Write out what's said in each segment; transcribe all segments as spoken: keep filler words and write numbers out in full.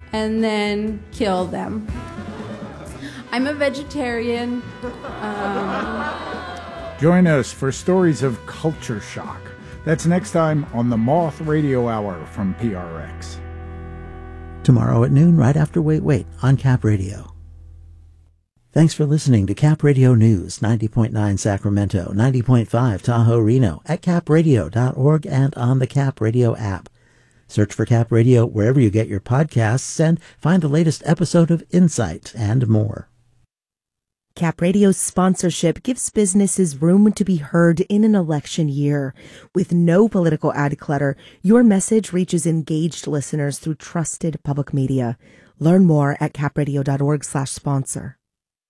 and then kill them. I'm a vegetarian. Um, Join us for stories of culture shock. That's next time on the Moth Radio Hour from P R X. Tomorrow at noon, right after Wait Wait on Cap Radio. Thanks for listening to Cap Radio News, ninety point nine Sacramento, ninety point five Tahoe, Reno, at cap radio dot org and on the Cap Radio app. Search for Cap Radio wherever you get your podcasts and find the latest episode of Insight and more. Cap Radio's sponsorship gives businesses room to be heard in an election year. With no political ad clutter, your message reaches engaged listeners through trusted public media. Learn more at cap radio dot org slash sponsor.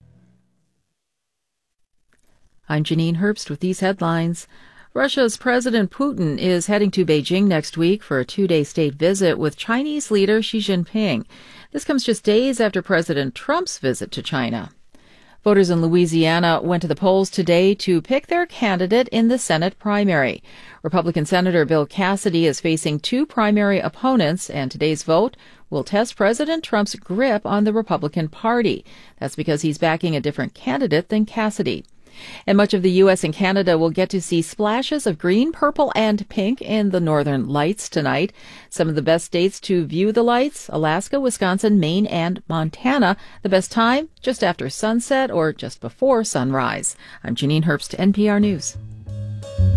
I'm Janine Herbst with these headlines. Russia's President Putin is heading to Beijing next week for a two-day state visit with Chinese leader Xi Jinping. This comes just days after President Trump's visit to China. Voters in Louisiana went to the polls today to pick their candidate in the Senate primary. Republican Senator Bill Cassidy is facing two primary opponents, and today's vote will test President Trump's grip on the Republican Party. That's because he's backing a different candidate than Cassidy. And much of the U S and Canada will get to see splashes of green, purple, and pink in the northern lights tonight. Some of the best dates to view the lights: Alaska, Wisconsin, Maine, and Montana. The best time, just after sunset or just before sunrise. I'm Janine Herbst, N P R News.